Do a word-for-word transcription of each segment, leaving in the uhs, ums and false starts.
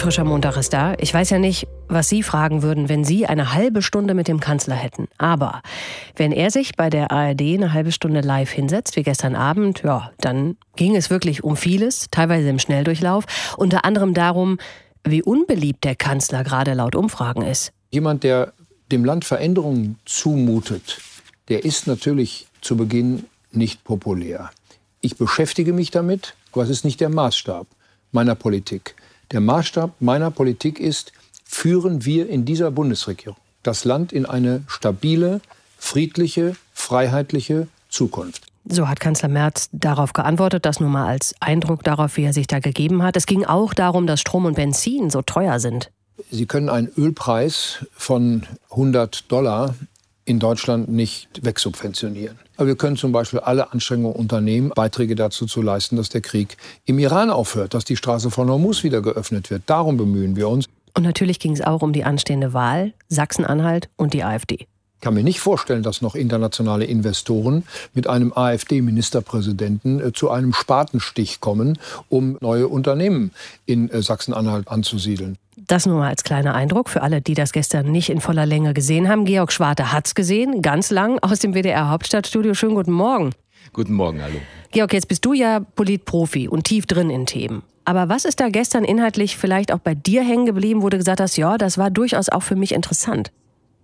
frischer Montag ist da. Ich weiß ja nicht, was Sie fragen würden, wenn Sie eine halbe Stunde mit dem Kanzler hätten. Aber wenn er sich bei der A R D eine halbe Stunde live hinsetzt, wie gestern Abend, ja, dann ging es wirklich um vieles, teilweise im Schnelldurchlauf. Unter anderem darum, wie unbeliebt der Kanzler gerade laut Umfragen ist. Jemand, der dem Land Veränderungen zumutet, der ist natürlich zu Beginn nicht populär. Ich beschäftige mich damit, aber es ist nicht der Maßstab meiner Politik. Der Maßstab meiner Politik ist, führen wir in dieser Bundesregierung das Land in eine stabile, friedliche, freiheitliche Zukunft. So hat Kanzler Merz darauf geantwortet, das nur mal als Eindruck darauf, wie er sich da gegeben hat. Es ging auch darum, dass Strom und Benzin so teuer sind. Sie können einen Ölpreis von hundert Dollar in Deutschland nicht wegsubventionieren. Aber wir können zum Beispiel alle Anstrengungen unternehmen, Beiträge dazu zu leisten, dass der Krieg im Iran aufhört, dass die Straße von Hormuz wieder geöffnet wird. Darum bemühen wir uns. Und natürlich ging es auch um die anstehende Wahl, Sachsen-Anhalt und die AfD. Ich kann mir nicht vorstellen, dass noch internationale Investoren mit einem AfD-Ministerpräsidenten zu einem Spatenstich kommen, um neue Unternehmen in Sachsen-Anhalt anzusiedeln. Das nur mal als kleiner Eindruck für alle, die das gestern nicht in voller Länge gesehen haben. Georg Schwarte hat's gesehen, ganz lang aus dem W D R-Hauptstadtstudio. Schönen guten Morgen. Guten Morgen, hallo. Georg, jetzt bist du ja Politprofi und tief drin in Themen. Aber was ist da gestern inhaltlich vielleicht auch bei dir hängen geblieben, wo du gesagt hast, ja, das war durchaus auch für mich interessant?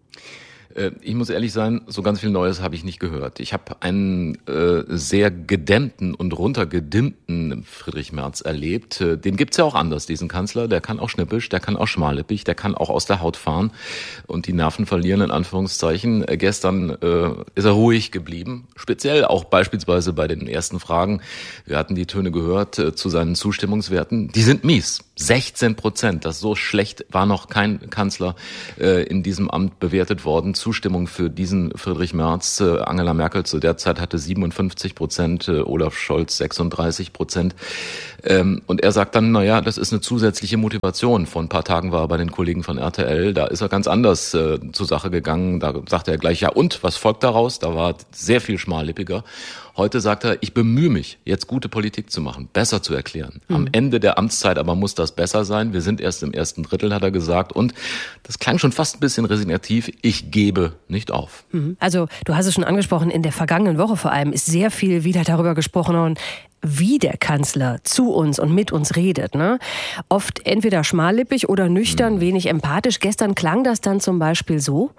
Ich muss ehrlich sein, so ganz viel Neues habe ich nicht gehört. Ich habe einen äh, sehr gedämmten und runtergedimmten Friedrich Merz erlebt. Den gibt's ja auch anders, diesen Kanzler. Der kann auch schnippisch, der kann auch schmallippig, der kann auch aus der Haut fahren und die Nerven verlieren, in Anführungszeichen. Gestern äh, ist er ruhig geblieben, speziell auch beispielsweise bei den ersten Fragen. Wir hatten die Töne gehört äh, zu seinen Zustimmungswerten. Die sind mies. sechzehn Prozent. Das so schlecht war noch kein Kanzler äh, in diesem Amt bewertet worden. Zustimmung für diesen Friedrich Merz. Äh, Angela Merkel zu der Zeit hatte siebenundfünfzig Prozent, äh, Olaf Scholz sechsunddreißig Prozent. Ähm, und er sagt dann, naja, das ist eine zusätzliche Motivation. Vor ein paar Tagen war er bei den Kollegen von R T L. Da ist er ganz anders äh, zur Sache gegangen. Da sagte er gleich, ja und, was folgt daraus? Da war sehr viel schmallippiger. Heute sagt er, ich bemühe mich, jetzt gute Politik zu machen, besser zu erklären. Mhm. Am Ende der Amtszeit aber muss das besser sein. Wir sind erst im ersten Drittel, hat er gesagt. Und das klang schon fast ein bisschen resignativ. Ich gebe nicht auf. Mhm. Also du hast es schon angesprochen, in der vergangenen Woche vor allem ist sehr viel wieder darüber gesprochen worden, wie der Kanzler zu uns und mit uns redet. Ne? Oft entweder schmallippig oder nüchtern, mhm. wenig empathisch. Gestern klang das dann zum Beispiel so.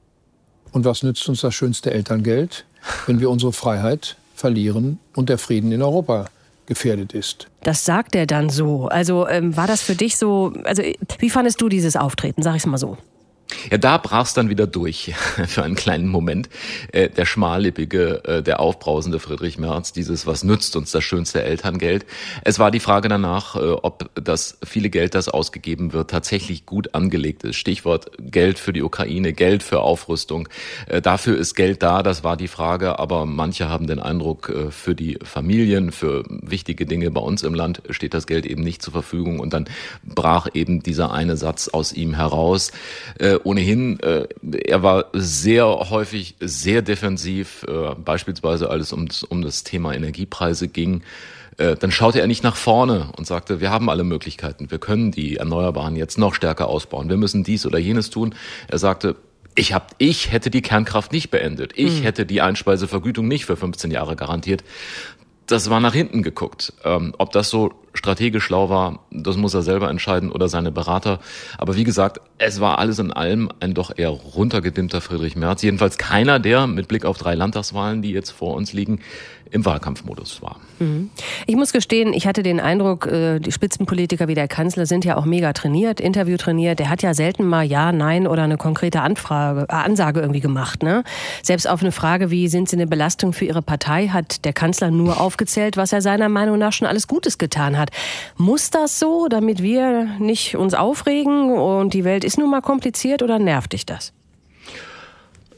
Und was nützt uns das schönste Elterngeld, wenn wir unsere Freiheit verlieren und der Frieden in Europa gefährdet ist? Das sagt er dann so. Also ähm, war das für dich so, also wie fandest du dieses Auftreten, sag ich es mal so? Ja, da brach's dann wieder durch für einen kleinen Moment. Äh, der schmallippige, äh, der aufbrausende Friedrich Merz, dieses, was nützt uns das schönste Elterngeld? Es war die Frage danach, äh, ob das viele Geld, das ausgegeben wird, tatsächlich gut angelegt ist. Stichwort Geld für die Ukraine, Geld für Aufrüstung. Äh, dafür ist Geld da, das war die Frage. Aber manche haben den Eindruck, äh, für die Familien, für wichtige Dinge bei uns im Land steht das Geld eben nicht zur Verfügung. Und dann brach eben dieser eine Satz aus ihm heraus. Äh, Ohnehin, äh, er war sehr häufig sehr defensiv, äh, beispielsweise als es um, um das Thema Energiepreise ging. Äh, dann schaute er nicht nach vorne und sagte, wir haben alle Möglichkeiten, wir können die Erneuerbaren jetzt noch stärker ausbauen, wir müssen dies oder jenes tun. Er sagte, ich, hab, ich hätte die Kernkraft nicht beendet, ich hm. hätte die Einspeisevergütung nicht für fünfzehn Jahre garantiert. Das war nach hinten geguckt. Ähm, ob das so strategisch schlau war, das muss er selber entscheiden oder seine Berater. Aber wie gesagt, es war alles in allem ein doch eher runtergedimmter Friedrich Merz. Jedenfalls keiner, der mit Blick auf drei Landtagswahlen, die jetzt vor uns liegen, im Wahlkampfmodus war. Ich muss gestehen, ich hatte den Eindruck, die Spitzenpolitiker wie der Kanzler sind ja auch mega trainiert, Interview trainiert. Der hat ja selten mal Ja, Nein oder eine konkrete Anfrage, äh, Ansage irgendwie gemacht. Ne? Selbst auf eine Frage, wie sind Sie eine Belastung für Ihre Partei, hat der Kanzler nur aufgezählt, was er seiner Meinung nach schon alles Gutes getan hat. Muss das so, damit wir nicht uns aufregen und die Welt ist nun mal kompliziert, oder nervt dich das?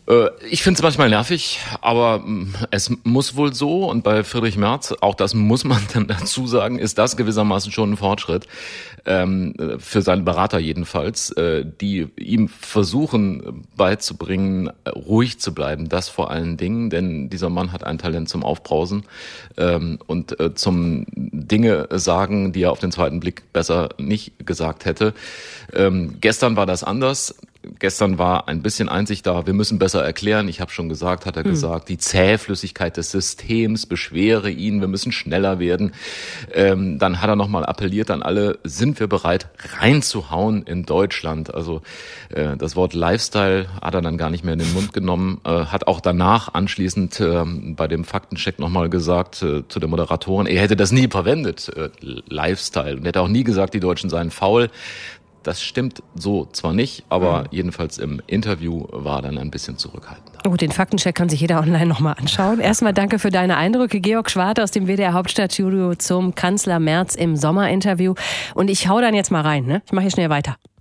Ich finde es manchmal nervig, aber es muss wohl so, und bei Friedrich Merz, auch das muss man dann dazu sagen, ist das gewissermaßen schon ein Fortschritt, ähm, für seine Berater jedenfalls, äh, die ihm versuchen beizubringen, ruhig zu bleiben, das vor allen Dingen, denn dieser Mann hat ein Talent zum Aufbrausen ähm, und äh, zum Dinge sagen, die er auf den zweiten Blick besser nicht gesagt hätte. Ähm, gestern war das anders. Gestern war ein bisschen Einsicht da, wir müssen besser erklären. Ich habe schon gesagt, hat er hm. gesagt, die Zähflüssigkeit des Systems beschwere ihn, wir müssen schneller werden. Ähm, dann hat er nochmal appelliert an alle, sind wir bereit reinzuhauen in Deutschland? Also äh, das Wort Lifestyle hat er dann gar nicht mehr in den Mund genommen, äh, hat auch danach anschließend äh, bei dem Faktencheck nochmal gesagt äh, zu der Moderatorin, er hätte das nie verwendet, äh, Lifestyle. Und er hätte auch nie gesagt, die Deutschen seien faul. Das stimmt so zwar nicht, aber mhm. jedenfalls im Interview war er dann ein bisschen zurückhaltender. Gut, den Faktencheck kann sich jeder online nochmal anschauen. Erstmal danke für deine Eindrücke. Georg Schwarte aus dem W D R Hauptstadtstudio zum Kanzler Merz im Sommerinterview. Und ich hau dann jetzt mal rein, ne? Ich mache hier schnell weiter.